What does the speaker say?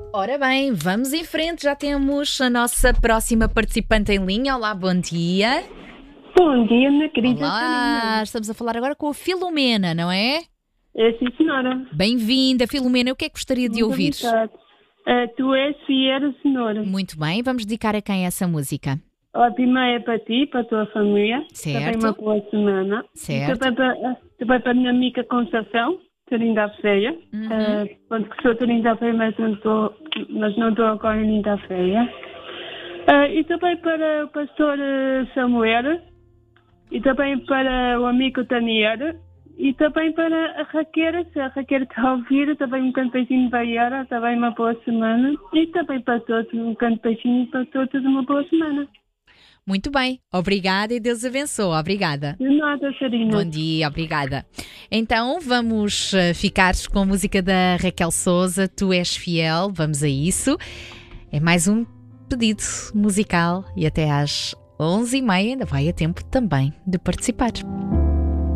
Ora bem, vamos em frente, já temos a nossa próxima participante em linha. Olá, bom dia. Bom dia, minha querida Olá, Karina. estamos a falar agora com a Filomena, não é? É sim, senhora. Bem-vinda, Filomena. O que é que gostaria de Muito ouvir? obrigada. Tu és fiel, senhora. Muito bem, vamos dedicar a quem essa música? A primeira é para ti, para a tua família. Certo. Também uma boa semana. Certo. E também para a minha amiga Conceição, segunda-feira. Quando que sou segunda-feira, mas não estou agora em quinta-feira. E também para o pastor Samuel. E também para o amigo Daniel. E também para a Raquel, se a Raquel está a ouvir, também um canto beijinho para ela, também uma boa semana. E também para todos, um canto beijinho para todos, uma boa semana. Muito bem, obrigada e Deus abençoe. Obrigada. De nada, Sarina. Bom dia, obrigada. Então vamos ficar com a música da Raquel Souza, Tu És Fiel, vamos a isso. É mais um pedido musical e até às 11h30 ainda vai a tempo também de participar.